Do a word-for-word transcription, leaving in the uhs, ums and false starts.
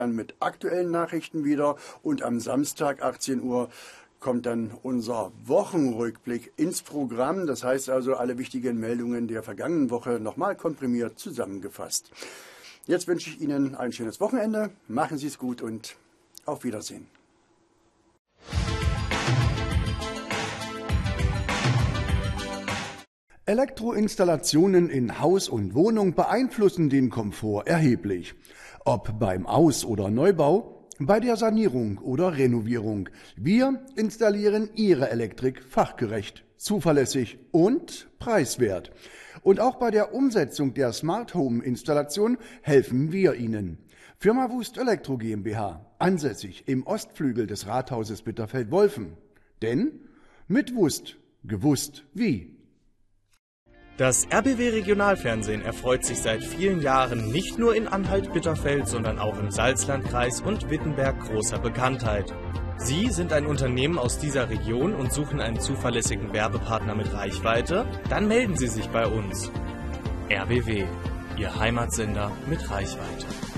dann mit aktuellen Nachrichten wieder und am Samstag achtzehn Uhr kommt dann unser Wochenrückblick ins Programm. Das heißt also alle wichtigen Meldungen der vergangenen Woche nochmal komprimiert zusammengefasst. Jetzt wünsche ich Ihnen ein schönes Wochenende. Machen Sie es gut und auf Wiedersehen. Elektroinstallationen in Haus und Wohnung beeinflussen den Komfort erheblich. Ob beim Aus- oder Neubau, bei der Sanierung oder Renovierung. Wir installieren Ihre Elektrik fachgerecht, zuverlässig und preiswert. Und auch bei der Umsetzung der Smart Home Installation helfen wir Ihnen. Firma Wust Elektro GmbH, ansässig im Ostflügel des Rathauses Bitterfeld-Wolfen. Denn mit Wust, gewusst wie. Das R B W Regionalfernsehen erfreut sich seit vielen Jahren nicht nur in Anhalt-Bitterfeld, sondern auch im Salzlandkreis und Wittenberg großer Bekanntheit. Sie sind ein Unternehmen aus dieser Region und suchen einen zuverlässigen Werbepartner mit Reichweite? Dann melden Sie sich bei uns. R B W, Ihr Heimatsender mit Reichweite.